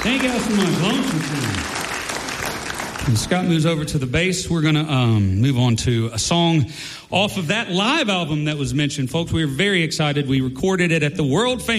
Thank you all so much. Lonesome Town. When Scott moves over to the bass, we're going to move on to a song off of that live album that was mentioned. Folks, we were very excited. We recorded it at the world famous